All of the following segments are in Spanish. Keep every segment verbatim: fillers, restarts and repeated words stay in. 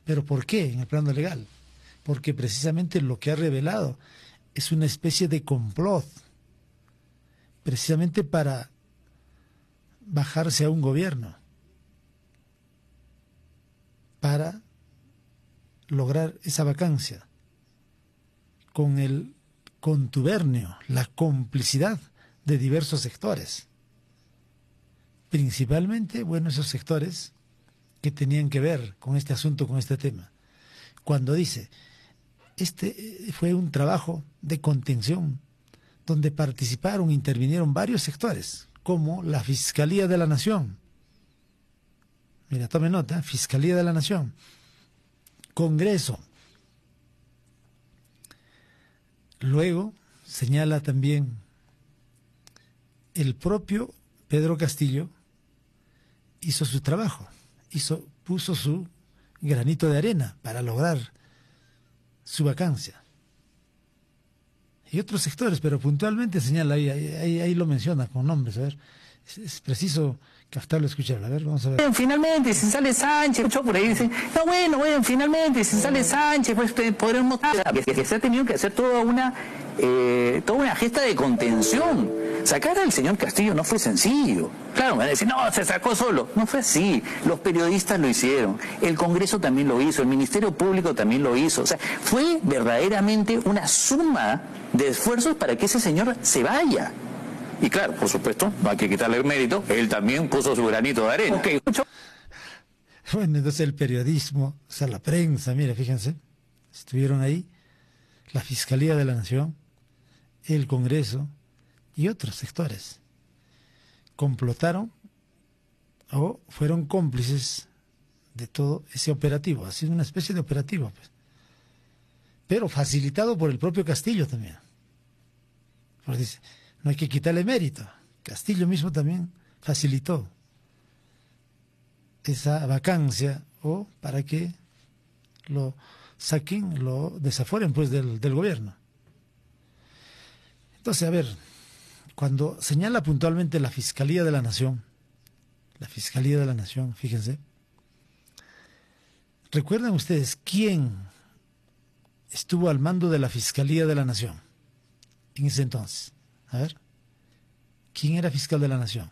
¿Pero por qué en el plano legal? Porque precisamente lo que ha revelado es una especie de complot, precisamente para bajarse a un gobierno, para lograr esa vacancia, con el contubernio, la complicidad de diversos sectores. Principalmente, bueno, esos sectores que tenían que ver con este asunto, con este tema. Cuando dice, este fue un trabajo de contención, donde participaron, intervinieron varios sectores, como la Fiscalía de la Nación. Mira, tome nota, Fiscalía de la Nación, Congreso. Luego señala también el propio Pedro Castillo hizo su trabajo, hizo, puso su granito de arena para lograr su vacancia. Y otros sectores, pero puntualmente señala, ahí, ahí, ahí lo menciona con nombres, a ver, es, es preciso captarlo, escucharlo, a ver, vamos a ver. Bueno, finalmente, si sale Sánchez, mucho por ahí dicen, no, bueno, bueno, finalmente, si sale Sánchez, pues podremos... Que, que se ha tenido que hacer toda una, eh, toda una gesta de contención. Sacar al señor Castillo no fue sencillo. Claro, me van a decir, no, se sacó solo. No fue así. Los periodistas lo hicieron. El Congreso también lo hizo. El Ministerio Público también lo hizo. O sea, fue verdaderamente una suma de esfuerzos para que ese señor se vaya. Y claro, por supuesto, no hay que quitarle el mérito. Él también puso su granito de arena. Okay. Bueno, entonces el periodismo, o sea, la prensa, mire, fíjense, estuvieron ahí, la Fiscalía de la Nación, el Congreso y otros sectores complotaron o fueron cómplices de todo ese operativo. Ha sido una especie de operativo, pues, pero facilitado por el propio Castillo también. Porque dice, no hay que quitarle mérito. Castillo mismo también facilitó esa vacancia o para que lo saquen, lo desafueren pues del, del gobierno. Entonces, a ver, cuando señala puntualmente la Fiscalía de la Nación, la Fiscalía de la Nación, fíjense, ¿recuerdan ustedes quién estuvo al mando de la Fiscalía de la Nación en ese entonces? A ver, ¿quién era fiscal de la Nación?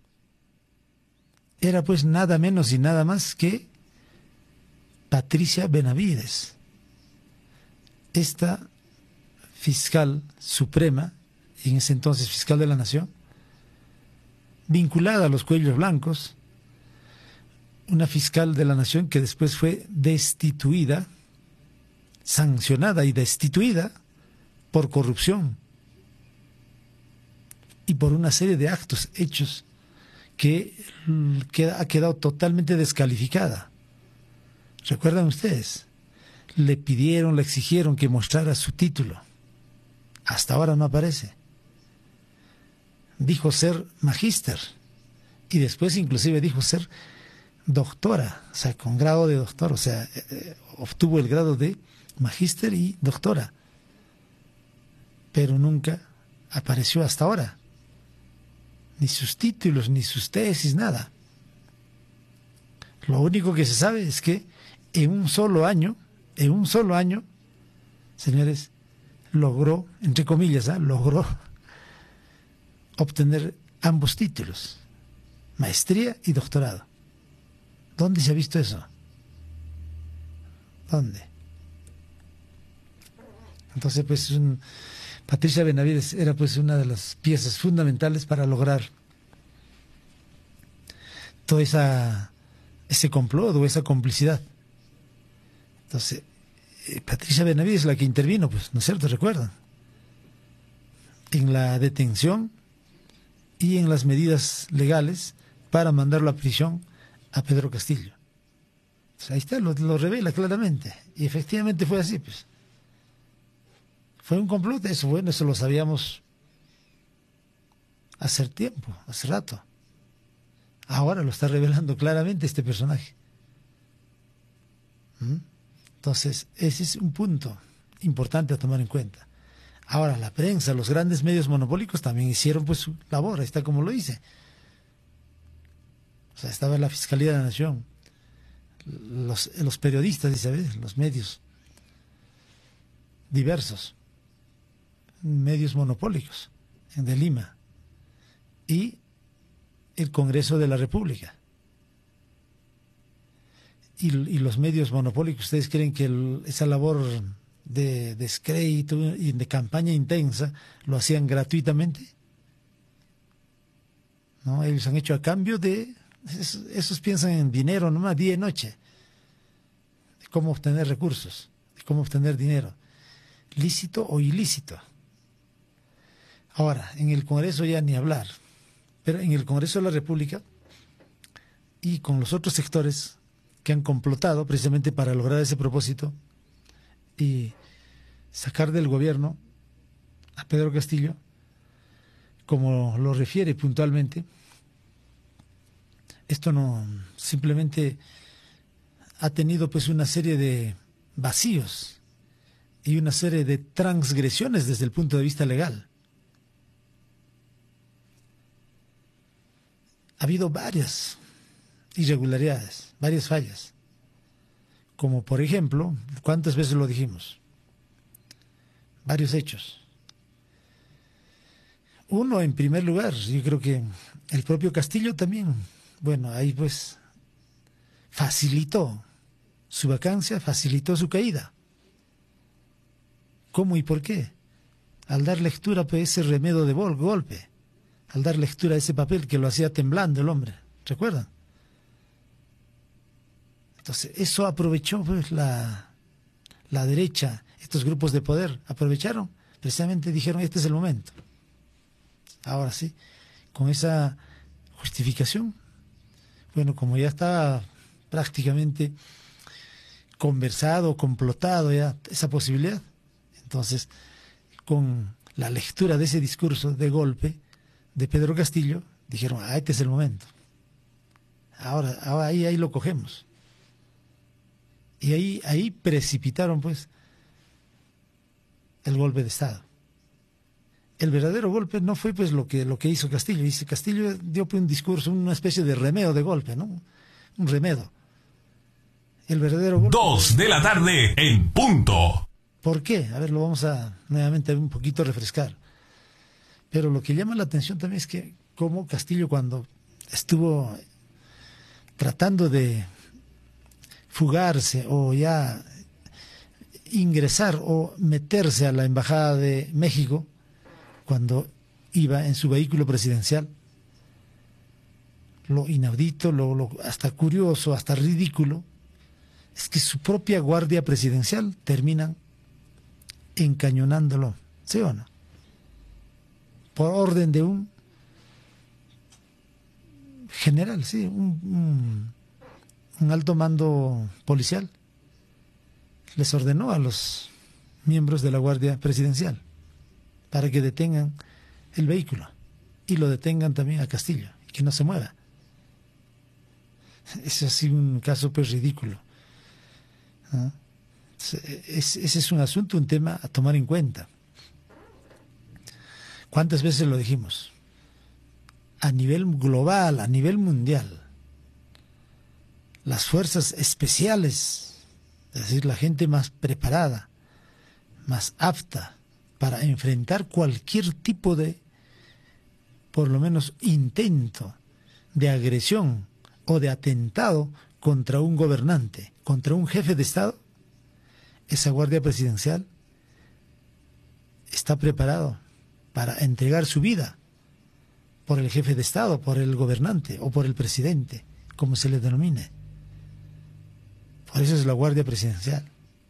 Era pues nada menos y nada más que Patricia Benavides, esta fiscal suprema, en ese entonces fiscal de la Nación, vinculada a los cuellos blancos, una fiscal de la Nación que después fue destituida, sancionada y destituida por corrupción y por una serie de actos hechos que, que ha quedado totalmente descalificada. ¿Recuerdan ustedes? Le pidieron, le exigieron que mostrara su título. Hasta ahora no aparece. Dijo ser magíster y después inclusive dijo ser doctora, o sea, con grado de doctor, o sea, eh, obtuvo el grado de magíster y doctora, pero nunca apareció hasta ahora, ni sus títulos, ni sus tesis, nada. Lo único que se sabe es que en un solo año, en un solo año, señores, logró, entre comillas, ¿eh? logró obtener ambos títulos, maestría y doctorado. ¿Dónde se ha visto eso? ¿Dónde? Entonces, pues, un, Patricia Benavides era pues una de las piezas fundamentales para lograr todo esa, ese complot o esa complicidad. Entonces, eh, Patricia Benavides es la que intervino, pues, ¿no es cierto? ¿Recuerdan? En la detención y en las medidas legales para mandarlo a prisión a Pedro Castillo. O sea, ahí está, lo, lo revela claramente. Y efectivamente fue así, pues. Fue un complot, eso, bueno, eso lo sabíamos hace tiempo, hace rato. Ahora lo está revelando claramente este personaje. ¿Mm? Entonces, ese es un punto importante a tomar en cuenta. Ahora, la prensa, los grandes medios monopólicos también hicieron pues su labor, ahí está como lo dice. O sea, estaba la Fiscalía de la Nación, los, los periodistas, dice, ¿ves? Los medios diversos, medios monopólicos de Lima, y el Congreso de la República. Y, y los medios monopólicos, ¿ustedes creen que el, esa labor de descrédito y de campaña intensa lo hacían gratuitamente? ¿No? Ellos han hecho a cambio de... Esos, esos piensan en dinero nomás, día y noche, de cómo obtener recursos, de cómo obtener dinero, lícito o ilícito. Ahora, en el Congreso ya ni hablar, pero en el Congreso de la República y con los otros sectores que han complotado precisamente para lograr ese propósito y sacar del gobierno a Pedro Castillo, como lo refiere puntualmente, esto no simplemente ha tenido pues una serie de vacíos y una serie de transgresiones desde el punto de vista legal. Ha habido varias irregularidades, varias fallas, como por ejemplo, ¿cuántas veces lo dijimos? Varios hechos. Uno, en primer lugar, yo creo que el propio Castillo también, bueno, ahí pues facilitó su vacancia, facilitó su caída. ¿Cómo y por qué? Al dar lectura pues ese remedio de golpe, al dar lectura a ese papel que lo hacía temblando el hombre, ¿recuerdan? Entonces, eso aprovechó pues la, la derecha, estos grupos de poder, aprovecharon, precisamente dijeron, este es el momento. Ahora sí, con esa justificación, bueno, como ya está prácticamente conversado, complotado ya esa posibilidad, entonces, con la lectura de ese discurso de golpe de Pedro Castillo, dijeron, ah, este es el momento. Ahora, ahora ahí, ahí lo cogemos. Y ahí, ahí precipitaron pues el golpe de Estado. El verdadero golpe no fue pues lo que, lo que hizo Castillo. Dice, Castillo dio pues un discurso, una especie de remedio de golpe, ¿no? Un remedio. El verdadero golpe... Dos de la tarde en punto. ¿Por qué? A ver, lo vamos a nuevamente un poquito refrescar. Pero lo que llama la atención también es que como Castillo, cuando estuvo tratando de fugarse o ya ingresar o meterse a la Embajada de México, cuando iba en su vehículo presidencial, lo inaudito, lo, lo hasta curioso, hasta ridículo, es que su propia guardia presidencial termina encañonándolo, ¿sí o no? Por orden de un general, sí, un, un, un alto mando policial, les ordenó a los miembros de la guardia presidencial para que detengan el vehículo y lo detengan también a Castillo, que no se mueva. Es así un caso pues ridículo, ¿no? Es, ese es un asunto, un tema a tomar en cuenta. ¿Cuántas veces lo dijimos? A nivel global, a nivel mundial, las fuerzas especiales, es decir, la gente más preparada, más apta para enfrentar cualquier tipo de, por lo menos, intento de agresión o de atentado contra un gobernante, contra un jefe de Estado, esa guardia presidencial está preparado para entregar su vida por el jefe de Estado, por el gobernante o por el presidente, como se le denomine. Por eso es la guardia presidencial.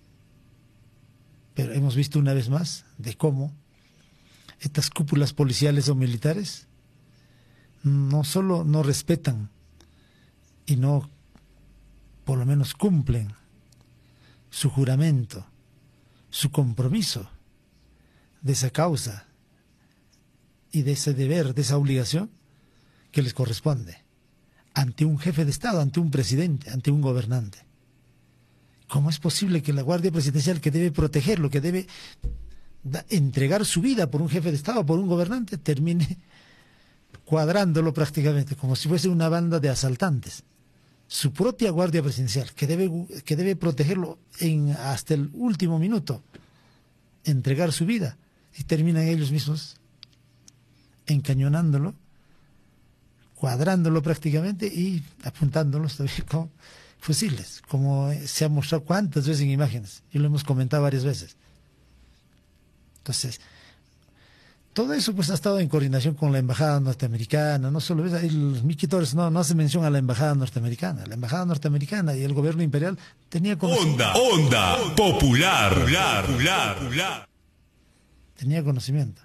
Pero hemos visto una vez más de cómo estas cúpulas policiales o militares no solo no respetan y no, por lo menos, cumplen su juramento, su compromiso de esa causa y de ese deber, de esa obligación que les corresponde ante un jefe de Estado, ante un presidente, ante un gobernante. ¿Cómo es posible que la Guardia Presidencial, que debe protegerlo, que debe entregar su vida por un jefe de Estado, por un gobernante, termine cuadrándolo prácticamente, como si fuese una banda de asaltantes? su propia guardia presidencial, que debe, que debe protegerlo en, hasta el último minuto, entregar su vida, y terminan ellos mismos encañonándolo, cuadrándolo prácticamente y apuntándolos también con fusiles, como se ha mostrado cuántas veces en imágenes, y lo hemos comentado varias veces. Entonces, todo eso pues ha estado en coordinación con la embajada norteamericana, no solo eso, los Mickey Torres no, no hace mención a la embajada norteamericana, la embajada norteamericana y el gobierno imperial tenía conocimiento. Onda, onda popular, popular, popular, popular. Tenía conocimiento.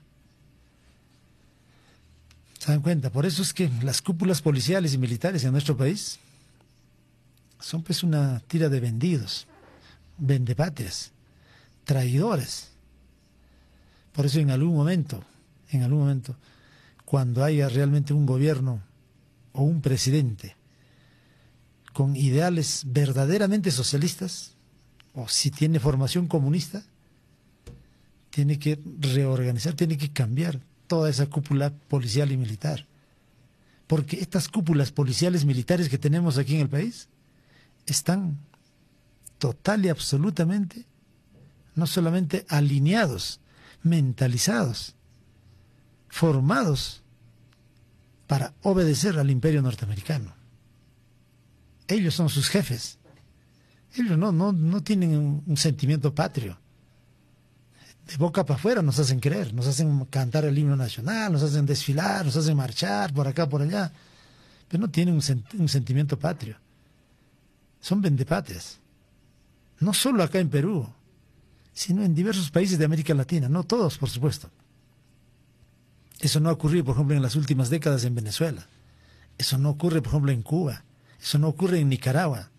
¿Se dan cuenta? Por eso es que las cúpulas policiales y militares en nuestro país son pues una tira de vendidos, vendepatrias, traidores. Por eso en algún momento, en algún momento, cuando haya realmente un gobierno o un presidente con ideales verdaderamente socialistas, o si tiene formación comunista, tiene que reorganizar, tiene que cambiar toda esa cúpula policial y militar. Porque estas cúpulas policiales militares que tenemos aquí en el país están total y absolutamente, no solamente alineados, mentalizados, formados para obedecer al imperio norteamericano. Ellos son sus jefes. Ellos no, no, no tienen un, un sentimiento patrio. De boca para afuera nos hacen creer, nos hacen cantar el himno nacional, nos hacen desfilar, nos hacen marchar por acá, por allá, pero no tienen un, sent un sentimiento patrio. Son vendepatrias. No solo acá en Perú, sino en diversos países de América Latina, no todos, por supuesto. Eso no ha ocurrido, por ejemplo, en las últimas décadas en Venezuela. Eso no ocurre, por ejemplo, en Cuba. Eso no ocurre en Nicaragua.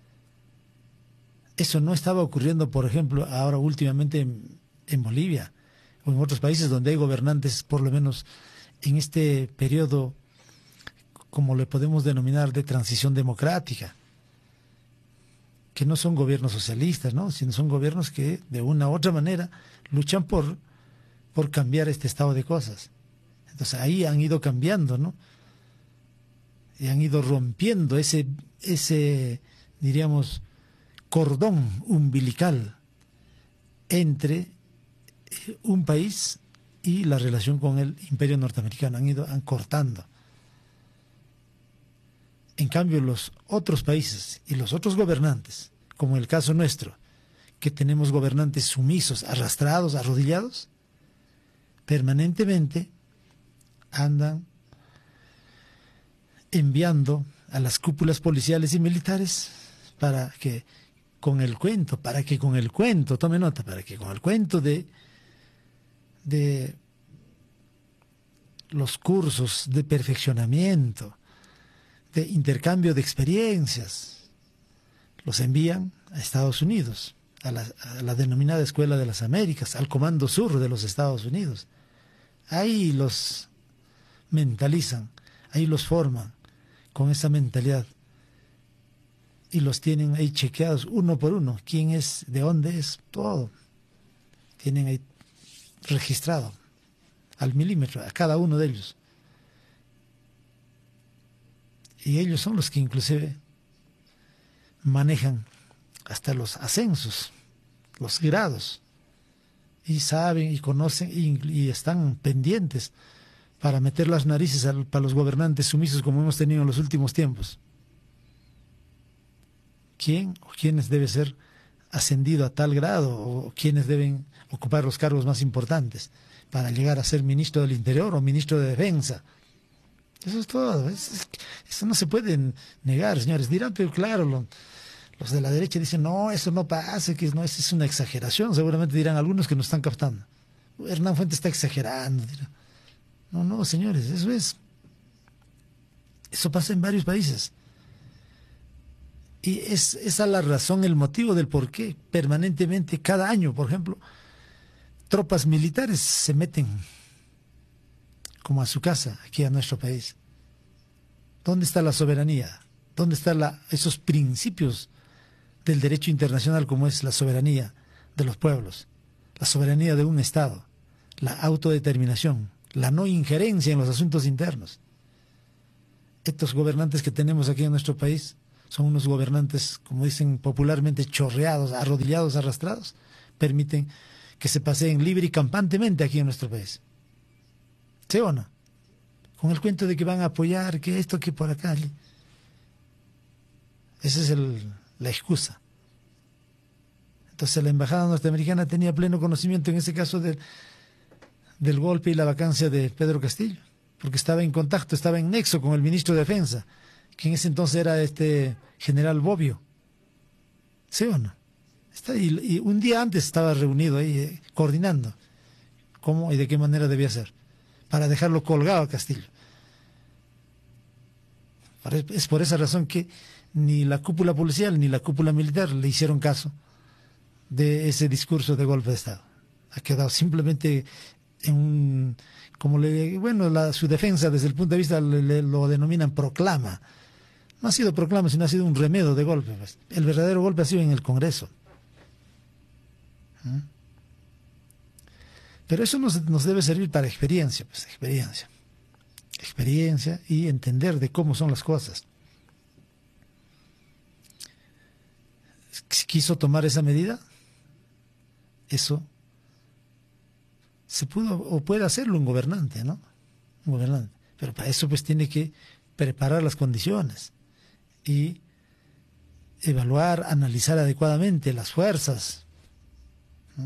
Eso no estaba ocurriendo, por ejemplo, ahora últimamente en, en Bolivia o en otros países donde hay gobernantes, por lo menos en este periodo, como le podemos denominar, de transición democrática, que no son gobiernos socialistas, ¿no?, sino son gobiernos que de una u otra manera luchan por, por cambiar este estado de cosas. Entonces ahí han ido cambiando, ¿no?, y han ido rompiendo ese, ese diríamos, cordón umbilical entre un país y la relación con el imperio norteamericano. Han ido han cortando. En cambio, los otros países y los otros gobernantes, como el caso nuestro, que tenemos gobernantes sumisos, arrastrados, arrodillados, permanentemente andan enviando a las cúpulas policiales y militares para que con el cuento, para que con el cuento, tome nota, para que con el cuento de, de los cursos de perfeccionamiento, de intercambio de experiencias, los envían a Estados Unidos, a la, a la denominada Escuela de las Américas, al Comando Sur de los Estados Unidos. Ahí los mentalizan, ahí los forman con esa mentalidad y los tienen ahí chequeados uno por uno, quién es, de dónde es, todo. Tienen ahí registrado al milímetro a cada uno de ellos. Y ellos son los que inclusive manejan hasta los ascensos, los grados, y saben y conocen y, y están pendientes para meter las narices al, para los gobernantes sumisos como hemos tenido en los últimos tiempos. ¿Quién o quiénes debe ser ascendido a tal grado o quiénes deben ocupar los cargos más importantes para llegar a ser ministro del Interior o ministro de Defensa? Eso es todo. Es, es, eso no se puede negar, señores. Dirán, pero claro, lo, los de la derecha dicen, no, eso no pasa, que no, eso es una exageración. Seguramente dirán algunos que nos están captando. Hernán Fuentes está exagerando. Dirán. No, no, señores, eso es. Eso pasa en varios países. Y es esa la razón, el motivo del por qué permanentemente, cada año, por ejemplo, tropas militares se meten como a su casa, aquí a nuestro país. ¿Dónde está la soberanía? ¿Dónde están esos principios del derecho internacional como es la soberanía de los pueblos, la soberanía de un Estado, la autodeterminación, la no injerencia en los asuntos internos? Estos gobernantes que tenemos aquí en nuestro país son unos gobernantes, como dicen popularmente, chorreados, arrodillados, arrastrados, permiten que se paseen libre y campantemente aquí en nuestro país. ¿Sí o no? Con el cuento de que van a apoyar, que esto, que por acá. Esa es el, la excusa. Entonces la embajada norteamericana tenía pleno conocimiento en ese caso del, del golpe y la vacancia de Pedro Castillo, porque estaba en contacto, estaba en nexo con el ministro de Defensa, que en ese entonces era este general Bobbio. ¿Sí o no? Está, y, y un día antes estaba reunido ahí, eh, coordinando cómo y de qué manera debía ser, para dejarlo colgado a Castillo. Es por esa razón que ni la cúpula policial ni la cúpula militar le hicieron caso de ese discurso de golpe de Estado. Ha quedado simplemente en un, como le, bueno, la, su defensa desde el punto de vista le, le, lo denominan proclama. No ha sido proclama, sino ha sido un remedio de golpe. Pues. El verdadero golpe ha sido en el Congreso. ¿Mm? Pero eso nos, nos debe servir para experiencia, pues, experiencia. Experiencia y entender de cómo son las cosas. Si quiso tomar esa medida, eso se pudo o puede hacerlo un gobernante, ¿no? Un gobernante. Pero para eso pues tiene que preparar las condiciones y evaluar, analizar adecuadamente las fuerzas, ¿no?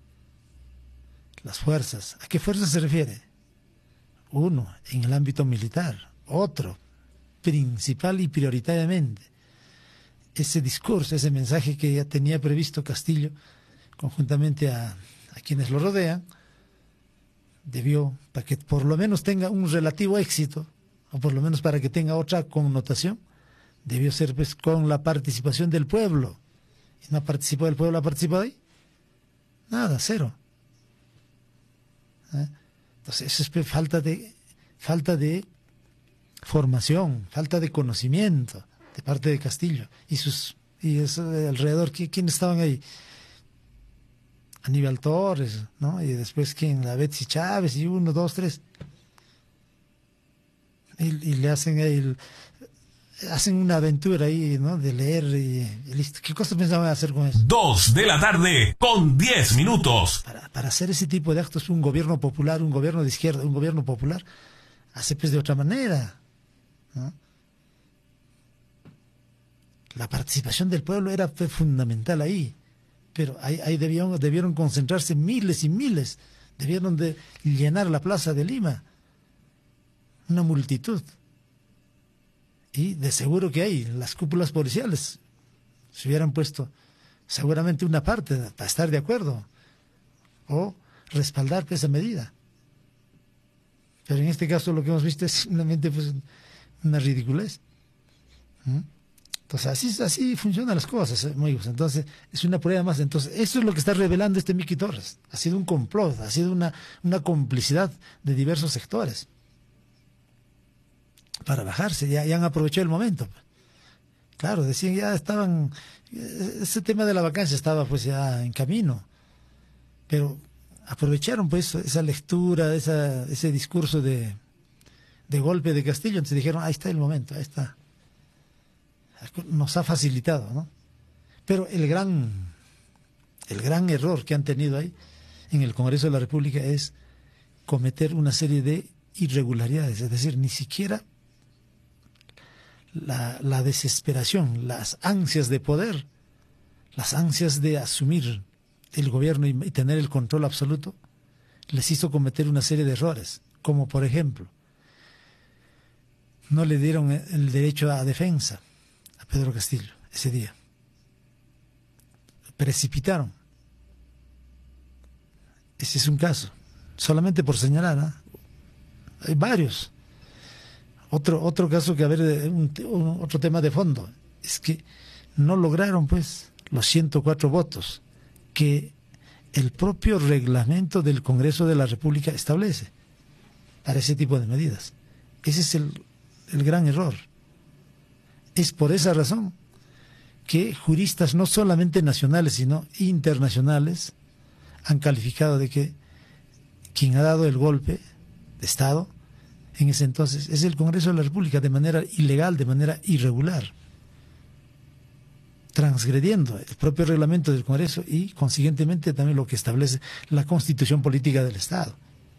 Las fuerzas. ¿A qué fuerzas se refiere? Uno, en el ámbito militar. Otro, principal y prioritariamente, ese discurso, ese mensaje que ya tenía previsto Castillo, conjuntamente a, a quienes lo rodean, debió, para que por lo menos tenga un relativo éxito, o por lo menos para que tenga otra connotación, debió ser pues con la participación del pueblo. ¿Y no participó del pueblo? ¿Ha participado ahí? Nada, cero. ¿Eh? Entonces, eso es falta de, falta de formación, falta de conocimiento de parte de Castillo y sus y eso de alrededor. ¿Quiénes estaban ahí? Aníbal Torres, ¿no? Y después, ¿quién? La Betsy Chávez, y uno, dos, tres. Y, y le hacen ahí, hacen una aventura ahí, ¿no? De leer y, y listo. ¿Qué cosas pensaban hacer con eso? Dos de la tarde con diez minutos. Para, para hacer ese tipo de actos, un gobierno popular, un gobierno de izquierda, un gobierno popular, hace pues de otra manera, ¿no? La participación del pueblo era pues, fundamental ahí, pero ahí, ahí debieron, debieron concentrarse miles y miles, debieron de llenar la plaza de Lima, una multitud. Y de seguro que hay, las cúpulas policiales se hubieran puesto seguramente una parte para estar de acuerdo o respaldar esa medida. Pero en este caso lo que hemos visto es simplemente pues, una ridiculez. ¿Mm? Entonces así, así funcionan las cosas, amigos. Entonces es una prueba más. Entonces eso es lo que está revelando este Miki Torres. Ha sido un complot, ha sido una, una complicidad de diversos sectores para bajarse, ya, ya han aprovechado el momento. Claro, decían ya estaban, ese tema de la vacancia estaba pues ya en camino, pero aprovecharon pues esa lectura, esa, ese discurso de, de golpe de Castillo, entonces dijeron, ahí está el momento, ahí está. Nos ha facilitado, ¿no? Pero el gran, el gran error que han tenido ahí en el Congreso de la República es cometer una serie de irregularidades, es decir, ni siquiera La, la desesperación, las ansias de poder, las ansias de asumir el gobierno y, y tener el control absoluto, les hizo cometer una serie de errores, como por ejemplo, no le dieron el derecho a defensa a Pedro Castillo ese día. Precipitaron. Ese es un caso, solamente por señalar, ¿eh? Hay varios. Otro, otro caso que, a ver, un, un, otro tema de fondo, es que no lograron, pues, los ciento cuatro votos que el propio reglamento del Congreso de la República establece para ese tipo de medidas. Ese es el, el gran error. Es por esa razón que juristas no solamente nacionales, sino internacionales, han calificado de que quien ha dado el golpe de Estado en ese entonces es el Congreso de la República, de manera ilegal, de manera irregular. transgrediendo el propio reglamento del Congreso y consiguientemente también lo que establece la Constitución Política del Estado.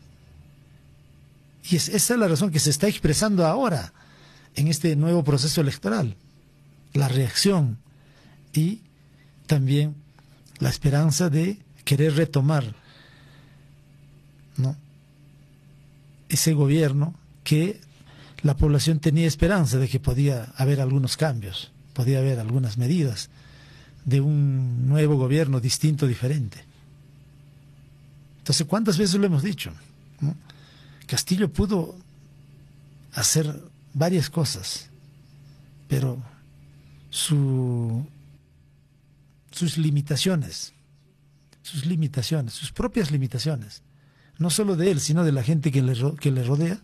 Y es, esa es la razón que se está expresando ahora en este nuevo proceso electoral, la reacción y también la esperanza de querer retomar, ¿no?, ese gobierno que la población tenía esperanza de que podía haber algunos cambios, podía haber algunas medidas de un nuevo gobierno distinto, diferente. Entonces, ¿cuántas veces lo hemos dicho?, ¿no? Castillo pudo hacer varias cosas, pero su, sus limitaciones, sus limitaciones, sus propias limitaciones, no solo de él, sino de la gente que le, que le rodea,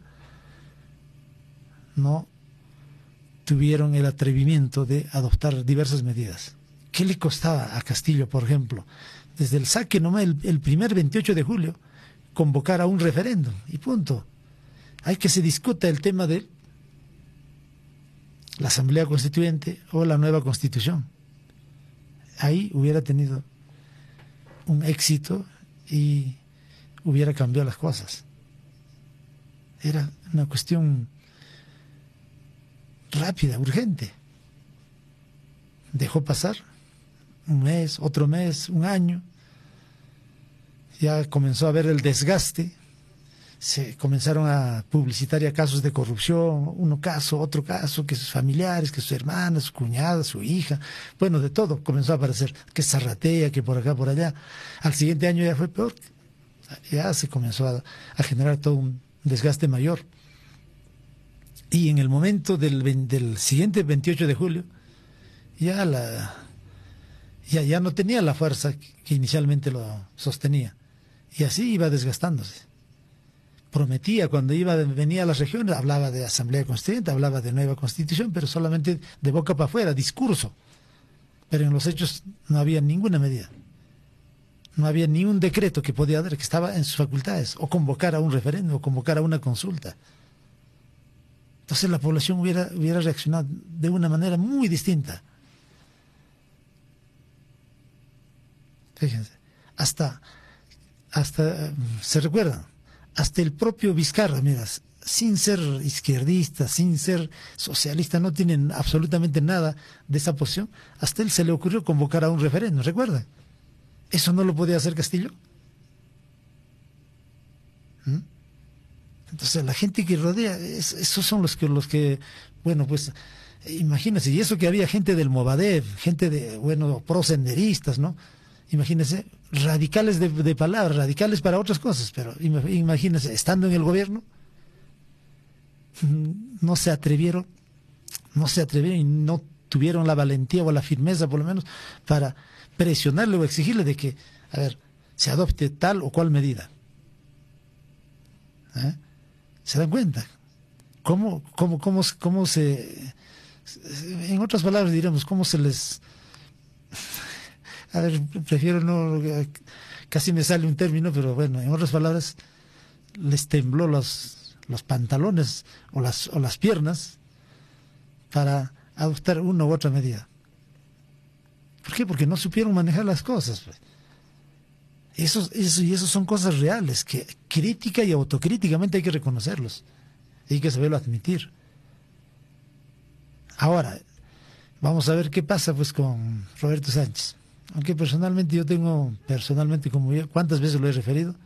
no tuvieron el atrevimiento de adoptar diversas medidas. ¿Qué le costaba a Castillo, por ejemplo, desde el saque nomás el, el primer veintiocho de julio, convocar a un referéndum y punto? Hay que se discuta el tema de la Asamblea Constituyente o la nueva Constitución. Ahí hubiera tenido un éxito y hubiera cambiado las cosas. Era una cuestión rápida, urgente. Dejó pasar un mes, otro mes, un año. Ya comenzó a haber el desgaste. Se comenzaron a publicitar ya casos de corrupción, uno caso, otro caso, que sus familiares, que sus hermanas, su cuñada, su hija, bueno, de todo comenzó a aparecer, que zarratea, que por acá, por allá. Al siguiente año ya fue peor, ya se comenzó a, a generar todo un desgaste mayor. Y en el momento del, del siguiente veintiocho de julio, ya, la, ya, ya no tenía la fuerza que inicialmente lo sostenía, y así iba desgastándose. Prometía cuando iba venía a las regiones, hablaba de Asamblea Constituyente, hablaba de nueva Constitución, pero solamente de boca para afuera, discurso. Pero en los hechos no había ninguna medida. No había ni un decreto que podía dar, que estaba en sus facultades, o convocar a un referéndum, o convocar a una consulta. Entonces la población hubiera, hubiera reaccionado de una manera muy distinta. Fíjense, hasta, hasta, se recuerdan, hasta el propio Vizcarra, mira, sin ser izquierdista, sin ser socialista, no tienen absolutamente nada de esa posición, hasta él se le ocurrió convocar a un referéndum, ¿recuerdan? ¿Eso no lo podía hacer Castillo? ¿Mm? Entonces la gente que rodea, es, esos son los que, los que, bueno, pues, imagínense, y eso que había gente del Movadef, gente de, bueno, prosenderistas, ¿no? Imagínense, radicales de, de palabra, radicales para otras cosas, pero imagínense, estando en el gobierno, no se atrevieron, no se atrevieron y no tuvieron la valentía o la firmeza, por lo menos, para presionarle o exigirle de que, a ver, se adopte tal o cual medida. ¿Eh? ¿Se dan cuenta? ¿Cómo, cómo, cómo, cómo se, en otras palabras diremos, cómo se les... A ver, prefiero no, casi me sale un término, pero bueno, en otras palabras, les tembló los, los pantalones o las, o las piernas para adoptar una u otra medida. ¿Por qué? Porque no supieron manejar las cosas. Pues. Eso, eso, y eso son cosas reales, que crítica y autocríticamente hay que reconocerlos. Hay que saberlo admitir. Ahora, vamos a ver qué pasa pues con Roberto Sánchez. Aunque personalmente yo tengo, personalmente como yo, ¿cuántas veces lo he referido?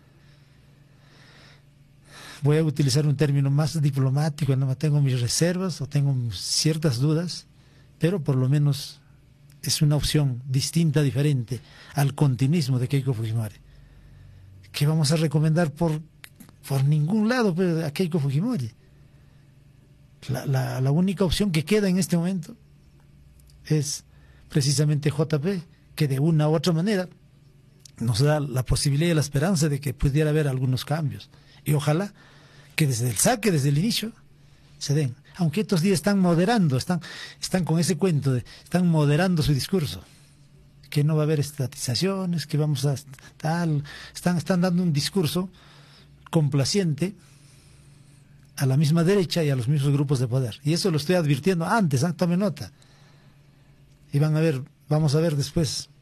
Voy a utilizar un término más diplomático, no tengo mis reservas o tengo ciertas dudas, pero por lo menos es una opción distinta, diferente al continuismo de Keiko Fujimori. ¿Qué vamos a recomendar por, por ningún lado pues, a Keiko Fujimori? La, la, la única opción que queda en este momento es precisamente J P, que de una u otra manera nos da la posibilidad y la esperanza de que pudiera haber algunos cambios. Y ojalá que desde el saque, desde el inicio, se den. Aunque estos días están moderando, están, están con ese cuento, de, están moderando su discurso. Que no va a haber estatizaciones, que vamos a tal... Están, están dando un discurso complaciente a la misma derecha y a los mismos grupos de poder. Y eso lo estoy advirtiendo antes, ¿eh? Tome nota. Y van a ver, vamos a ver después